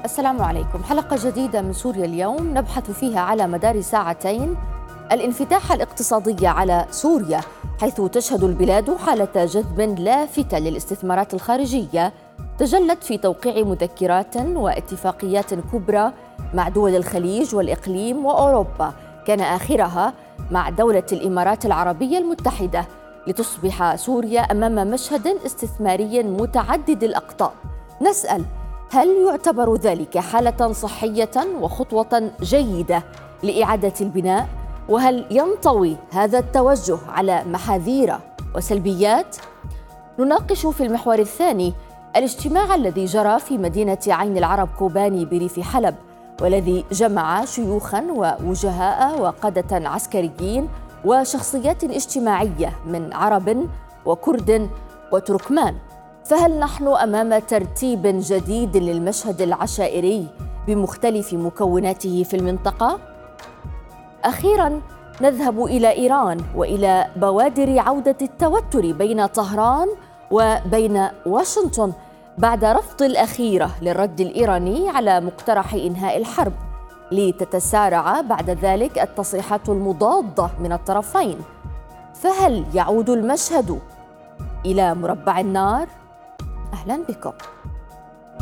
السلام عليكم. حلقة جديدة من سوريا اليوم نبحث فيها على مدار ساعتين الانفتاح الاقتصادي على سوريا، حيث تشهد البلاد حالة جذب لافتة للاستثمارات الخارجية تجلت في توقيع مذكرات واتفاقيات كبرى مع دول الخليج والإقليم وأوروبا، كان آخرها مع دولة الإمارات العربية المتحدة، لتصبح سوريا أمام مشهد استثماري متعدد الأقطاب. نسأل: هل يعتبر ذلك حالة صحية وخطوة جيدة لإعادة البناء؟ وهل ينطوي هذا التوجه على محاذير وسلبيات؟ نناقش في المحور الثاني الاجتماع الذي جرى في مدينة عين العرب كوباني بريف حلب، والذي جمع شيوخاً ووجهاء وقادة عسكريين وشخصيات اجتماعية من عرب وكرد وتركمان. فهل نحن أمام ترتيب جديد للمشهد العشائري بمختلف مكوناته في المنطقة؟ أخيراً نذهب إلى إيران وإلى بوادر عودة التوتر بين طهران وبين واشنطن بعد رفض الأخيرة للرد الإيراني على مقترح إنهاء الحرب، لتتسارع بعد ذلك التصريحات المضادة من الطرفين. فهل يعود المشهد إلى مربع النار؟ أهلاً بكم.